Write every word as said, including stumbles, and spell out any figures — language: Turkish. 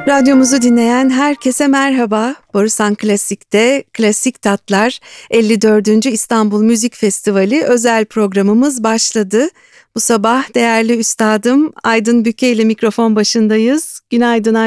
Radyomuzu dinleyen herkese merhaba. Borusan Klasik'te Klasik Tatlar elli dördüncü İstanbul Müzik Festivali özel programımız başladı. Bu sabah değerli üstadım Aydın Büke ile mikrofon başındayız. Günaydın